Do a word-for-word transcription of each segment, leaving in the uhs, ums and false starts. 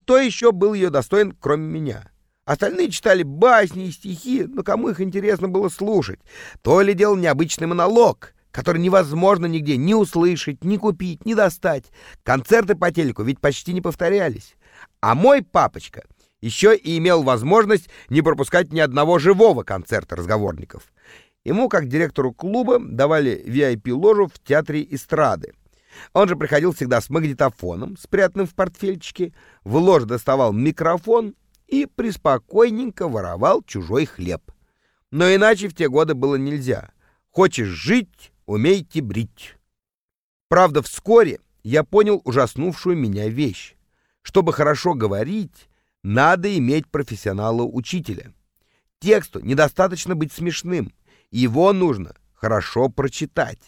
Кто еще был ее достоин, кроме меня? Остальные читали басни и стихи, но кому их интересно было слушать? То ли делал необычный монолог, который невозможно нигде ни услышать, ни купить, ни достать. Концерты по телеку ведь почти не повторялись. А мой папочка еще и имел возможность не пропускать ни одного живого концерта разговорников. Ему, как директору клуба, давали ви ай пи-ложу в театре эстрады. Он же приходил всегда с магнитофоном, спрятанным в портфельчике, в ложе доставал микрофон и преспокойненько воровал чужой хлеб. Но иначе в те годы было нельзя. Хочешь жить — умейте брить. Правда, вскоре я понял ужаснувшую меня вещь. Чтобы хорошо говорить, надо иметь профессионала-учителя. Тексту недостаточно быть смешным, его нужно хорошо прочитать.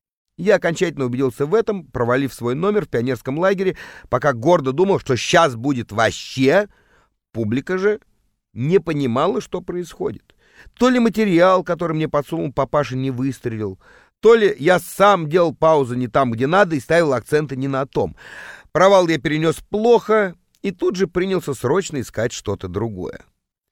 Я окончательно убедился в этом, провалив свой номер в пионерском лагере, пока гордо думал, что сейчас будет вообще. Публика же не понимала, что происходит. То ли материал, который мне подсунул папаша, не выстрелил, то ли я сам делал паузы не там, где надо, и ставил акценты не на том. Провал я перенес плохо и тут же принялся срочно искать что-то другое.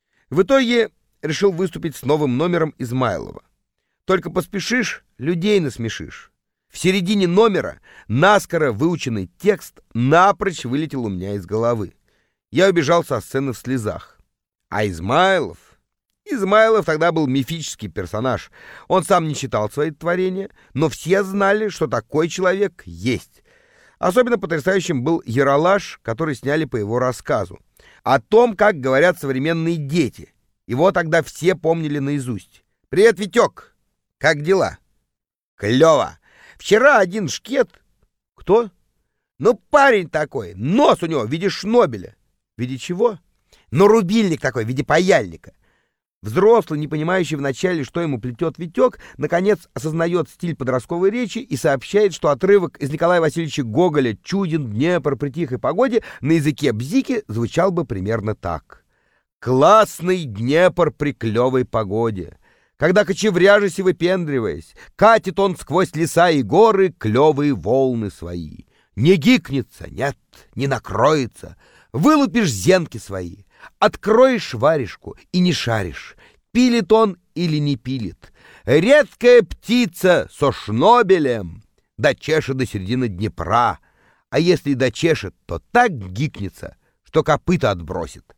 В итоге решил выступить с новым номером Измайлова. Только поспешишь, людей насмешишь. В середине номера наскоро выученный текст напрочь вылетел у меня из головы. Я убежал со сцены в слезах. А Измайлов... Измайлов тогда был мифический персонаж. Он сам не читал свои творения, но все знали, что такой человек есть. Особенно потрясающим был яролаж, который сняли по его рассказу. О том, как говорят современные дети. Его тогда все помнили наизусть. «Привет, Витек! Как дела?» «Клево! Вчера один шкет...» «Кто?» «Ну, парень такой, нос у него в виде шнобеля». «В виде чего?» «Ну, рубильник такой, в виде паяльника». Взрослый, не понимающий вначале, что ему плетет Витек, наконец осознает стиль подростковой речи и сообщает, что отрывок из Николая Васильевича Гоголя «Чуден Днепр при тихой погоде» на языке бзики звучал бы примерно так. «Классный Днепр при клевой погоде, когда кочевряжись и выпендриваясь, катит он сквозь леса и горы клевые волны свои. Не гикнется, нет, не накроется, вылупишь зенки свои. Откроешь варежку и не шаришь, пилит он или не пилит. Редкая птица со шнобелем дочешет до середины Днепра, а если и дочешет, то так гикнется, что копыта отбросит.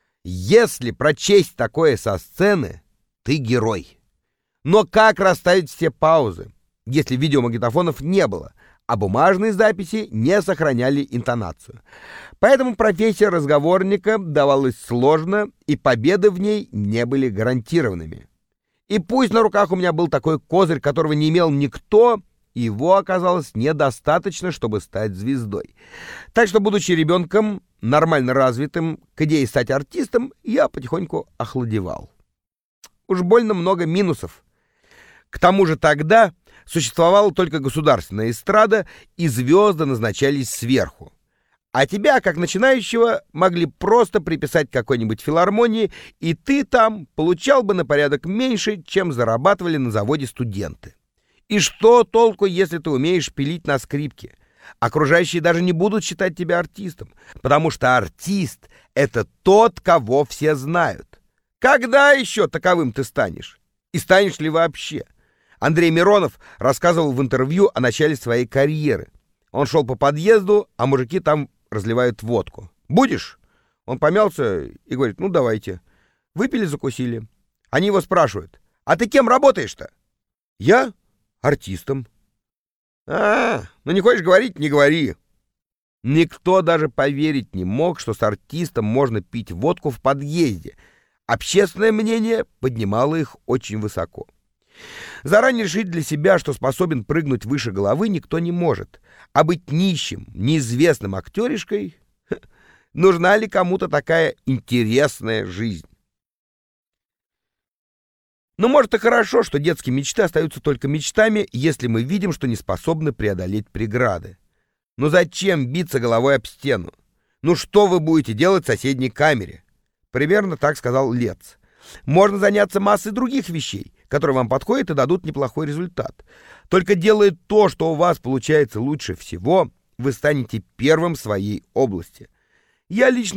Если прочесть такое со сцены, ты герой. Но как расставить все паузы, если видеомагнитофонов не было, а бумажные записи не сохраняли интонацию? Поэтому профессия разговорника давалась сложно, и победы в ней не были гарантированными. И пусть на руках у меня был такой козырь, которого не имел никто, его оказалось недостаточно, чтобы стать звездой. Так что, будучи ребенком, нормально развитым, к идее стать артистом, я потихоньку охладевал. Уж больно много минусов. К тому же тогда существовала только государственная эстрада, и звезды назначались сверху. А тебя, как начинающего, могли просто приписать к какой-нибудь филармонии, и ты там получал бы на порядок меньше, чем зарабатывали на заводе студенты. И что толку, если ты умеешь пилить на скрипке? Окружающие даже не будут считать тебя артистом, потому что артист — это тот, кого все знают. Когда еще таковым ты станешь? И станешь ли вообще? Андрей Миронов рассказывал в интервью о начале своей карьеры. Он шел по подъезду, а мужики там разливают водку. «Будешь?» Он помялся и говорит: «Ну, давайте». Выпили, закусили. Они его спрашивают: «А ты кем работаешь-то?» «Я? Артистом». «А, ну не хочешь говорить — не говори». Никто даже поверить не мог, что с артистом можно пить водку в подъезде. Общественное мнение поднимало их очень высоко. Заранее решить для себя, что способен прыгнуть выше головы, никто не может. А быть нищим, неизвестным актеришкой — нужна ли кому-то такая интересная жизнь? Но может и хорошо, что детские мечты остаются только мечтами, если мы видим, что не способны преодолеть преграды. Но зачем биться головой об стену? Ну что вы будете делать в соседней камере? Примерно так сказал Лец. Можно заняться массой других вещей, которые вам подходят и дадут неплохой результат. Только делая то, что у вас получается лучше всего, вы станете первым в своей области. Я лично